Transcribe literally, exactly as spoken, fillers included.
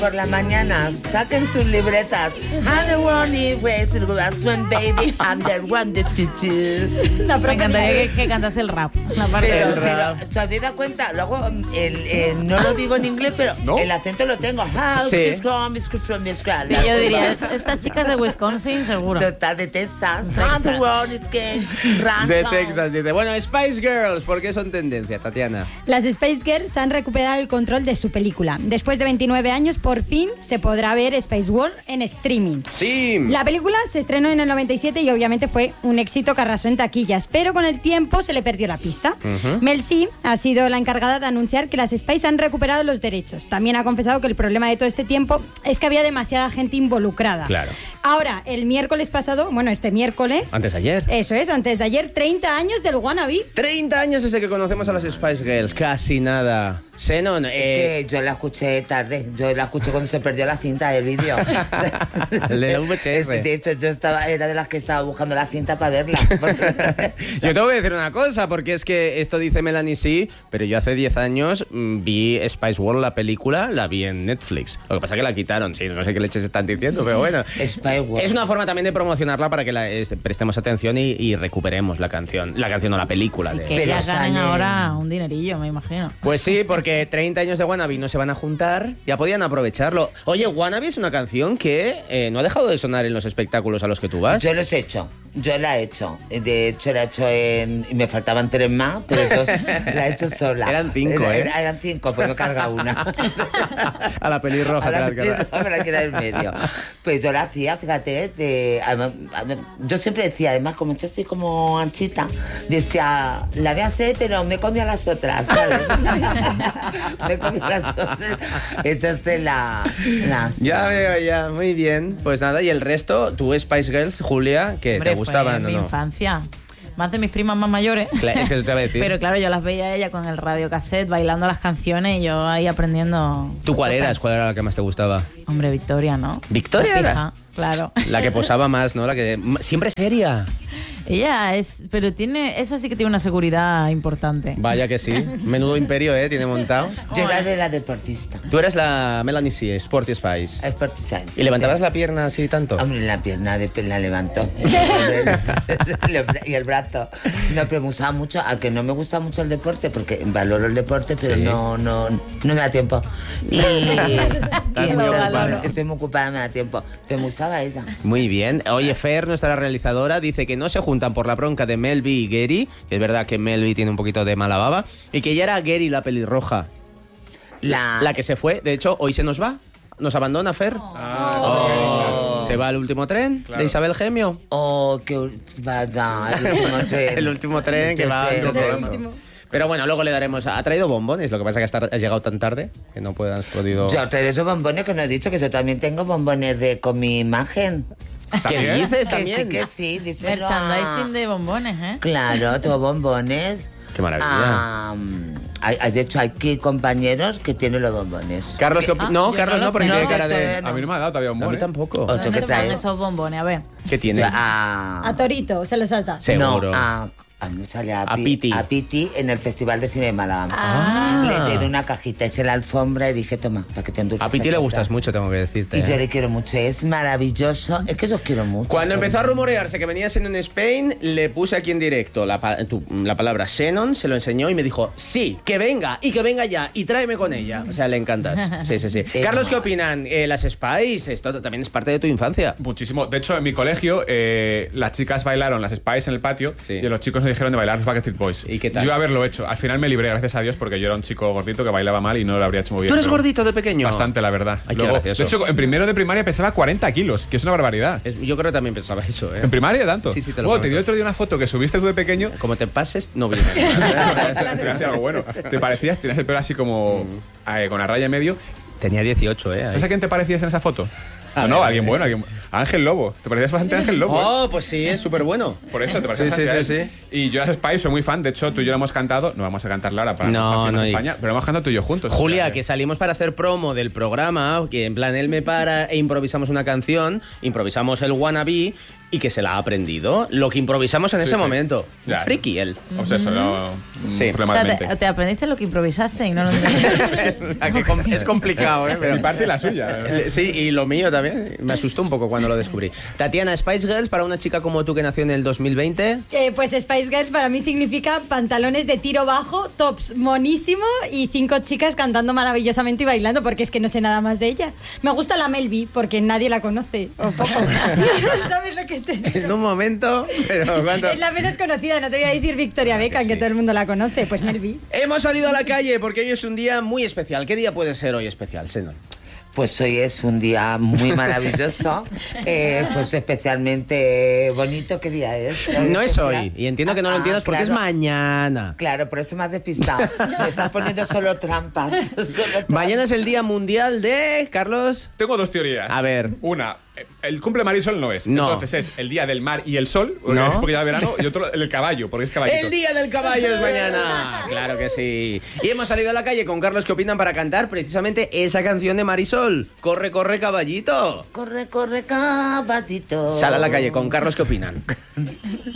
Por la mañana, saquen sus libretas. I'm the one who raised the last one, baby. I'm the one that you do. Me encantaría que, que cantase el rap. La parte Pero, del rap. pero, ¿se habéis dado cuenta? Luego, el, el, no lo digo en inglés, pero ¿No? el acento lo tengo. How Sí. is from, is from, is from. Sí, yo diría, es- esta chica es de Wisconsin, seguro. Total, de Texas. I'm the one is que rancho. De Texas, dice. Bueno, Spice Girls, ¿por qué son tendencia, Tatiana? Las Spice Girls han recuperado el control de su película. Después de veintinueve años, por fin se podrá ver Spice World en streaming. Sí. La película se estrenó en el noventa y siete y obviamente fue un éxito que arrasó en taquillas, pero con el tiempo se le perdió la pista. Ujú. Mel C ha sido la encargada de anunciar que las Spice han recuperado los derechos. También ha confesado que el problema de todo este tiempo es que había demasiada gente involucrada. Claro. Ahora, el miércoles pasado, bueno, este miércoles... Antes de ayer. Eso es, antes de ayer, treinta años del Wannabe. treinta años desde que conocemos a las Spice Girls, casi nada. Xenon, eh... Que yo la escuché tarde. Yo la escuché cuando se perdió la cinta del vídeo. El de V H S. De hecho, yo estaba, era de las que estaba buscando la cinta para verla. Yo tengo que decir una cosa, porque es que esto dice Melanie C, pero yo hace diez años mm, vi Spice World, la película, la vi en Netflix. Lo que pasa es que la quitaron, sí, no sé qué leches están diciendo, pero bueno. Spice World. Es una forma también de promocionarla para que la, este, prestemos atención y, y recuperemos la canción. La canción o la película. De... Que Pero ellas ganen salen- ahora un dinerillo, me imagino. Pues sí, porque treinta años de Wannabe no se van a juntar, ya podían aprovecharlo. Oye, Wannabe es una canción que eh, no ha dejado de sonar en los espectáculos a los que tú vas. Yo los he hecho, yo la he hecho. De hecho, la he hecho en... y me faltaban tres más, pero yo la he hecho sola. Eran cinco, Era- ¿eh? era- Eran cinco, pues me carga una. A la pelirroja. A la te la has cargado. pelirroja me la queda en medio. Pues yo la hacía, fíjate, de, además, además, yo siempre decía, además, como estoy así como anchita, decía, la voy a hacer, pero me comí a las otras, ¿sabes? Me comí a las otras. Entonces la... la Ya veo, ya, muy bien. Pues nada, y el resto, tú Spice Girls, Julia, que Hombre, te gustaban fue o mi no. infancia. Más de mis primas más mayores. Cla- es que eso te iba a decir. Pero claro, yo las veía a ella con el radiocassette bailando las canciones y yo ahí aprendiendo. ¿Tú cuál eras? ¿Cuál era la que más te gustaba? Hombre, Victoria, ¿no? ¿Victoria La era? fija, claro. La que posaba más, ¿no? La que siempre seria. Ella es, pero tiene, esa sí que tiene una seguridad importante. Vaya que sí. Menudo imperio, ¿eh? Tiene montado. Yo era de la deportista. Tú eres la Melanie C, Sporty Spice. Sportista. ¿Y levantabas la pierna así tanto? Hombre, la pierna de la levantó. Y el brazo. No, pero me gustaba mucho, aunque no me gusta mucho el deporte, porque valoro el deporte, pero Sí. no, no, no me da tiempo. Y, y muy me- ocupada. estoy muy ocupada, me da tiempo. Pero me gustaba ella. Muy bien. Oye, Fer, nuestra realizadora, dice que no se juntan por la bronca de Melby y Gary, que es verdad que Melby tiene un poquito de mala baba, y que ya era Gary la pelirroja. La, La que se fue, de hecho, hoy se nos va. Nos abandona, Fer. Ah, Oh. Se va al último tren Claro. de Isabel Gemio. Oh, que vaya, el último tren. El último tren que va El antes de- último. Pero bueno, luego le daremos... Ha traído bombones, lo que pasa es que has llegado tan tarde que no puedas podido... Yo traigo esos bombones que no he dicho, que yo también tengo bombones de con mi imagen. ¿Qué ¿También? dices Que sí, también? que sí. díselo a- Merchandising de bombones, ¿eh? Claro, tengo bombones. Qué maravilla. Ah, hay, hay- de hecho, hay aquí compañeros que tienen los bombones. Carlos, ¿qué opi- Ah, no, yo Carlos no no, lo porque sé. tiene No, cara de... todavía A mí no me ha dado todavía un A mí bono. ¿eh? tampoco. Otro que ¿Dónde te trae. ponen esos bombones? A ver. ¿Qué tiene? Yo a, A Torito, se los has dado. Seguro. No, a, a mí me sale a, A Pi- Piti. a Piti en el Festival de Cine de Málaga. Ah. Le llevé una cajita, hice la alfombra y dije, toma, para que te endulces. A Piti le aquí gustas atrás. mucho, tengo que decirte. Y yo ¿eh? le quiero mucho, es maravilloso. Es que yo quiero mucho. Cuando pero- empezó a rumorearse que venías en Spain, le puse aquí en directo la, pa- tu- la palabra Xenon, se lo enseñó y me dijo, sí, que venga, y que venga ya, y tráeme con ella. O sea, le encantas. Sí, sí, sí. Sí. Carlos, ¿qué opinan? Eh, las Spice, esto también es parte de tu infancia. Muchísimo. De hecho, en mi colegio, eh, las chicas bailaron las Spice en el patio Sí. y los chicos nos dijeron de bailar los Backstreet Boys. ¿Y qué tal? Yo iba a haberlo hecho. Al final me libré, gracias a Dios, porque yo era un chico gordito que bailaba mal y no lo habría hecho muy bien. ¿Tú eres pero gordito de pequeño? Bastante, la verdad. Ay, qué Luego, gracioso. de hecho, en primero de primaria pesaba cuarenta kilos, que es una barbaridad. Es- yo creo que también pensaba eso, ¿eh? ¿En primaria tanto? Sí, sí, te lo Luego, te prometo. di otro día una foto que subiste tú de pequeño. Como te pases, no viene. Te hacía algo bueno. Te parecías, tenías el pelo así como eh, con la raya en medio. Tenía dieciocho, ¿eh? ahí. ¿Sabes a quién te parecías en esa foto? A no, ver, no, a alguien ver. bueno, alguien a Ángel Lobo. Te parecías bastante a Ángel Lobo. ¿eh? Oh, pues sí, es súper bueno. Por eso te parecías Sí, sí, bastante sí, a él. sí. Y yo las Spice soy muy fan. De hecho, tú y yo lo hemos cantado. No vamos a cantarla ahora para No, no, no, en y- España, pero hemos cantado tú y yo juntos. Julia, O sea, que salimos para hacer promo del programa, que en plan él me para e improvisamos una canción, improvisamos el Wannabe, y que se la ha aprendido. Lo que improvisamos en Sí, ese sí. momento. Ya. Un friki él. O sea, eso no. Un Sí. O problema sea, de te, mente. te aprendiste lo que improvisaste y no lo entiendes. Ah, que com- es complicado, ¿eh? Mi parte y la suya. Eh, Sí, y lo mío también. Me asustó un poco cuando lo descubrí. Tatiana, Spice Girls, para una chica como tú que nació en el dos mil veinte. Eh, pues Spice Girls para mí significa pantalones de tiro bajo, tops monísimo y cinco chicas cantando maravillosamente y bailando, porque es que no sé nada más de ellas. Me gusta la Mel B, porque nadie la conoce, o poco. ¿Sabes lo que te digo? En un momento, pero ¿cuánto? Es la menos conocida, no te voy a decir Victoria Beckham, que Sí. todo el mundo la conoce, pues Mel B. Hemos salido a la calle porque hoy es un día muy especial. ¿Qué día puede ser hoy especial, Senon? Pues hoy es un día muy maravilloso, eh, pues especialmente bonito. ¿Qué día es? No es especial? hoy, y entiendo que no lo Ah, entiendas porque claro. es mañana. Claro, por eso me has despistado. Me estás poniendo solo trampas. Solo trampas. Mañana es el Día Mundial de... Carlos. Tengo dos teorías. A ver. Una, el cumple Marisol no es. No. Entonces es el día del mar y el sol, porque, No. porque ya es verano, y otro el caballo, porque es caballito. El Día del Caballo es mañana. Claro que sí. Y hemos salido a la calle con Carlos, ¿qué opinan para cantar precisamente esa canción de Marisol? Corre, corre, caballito. Corre, corre, caballito. Sal a la calle con Carlos, ¿qué opinan?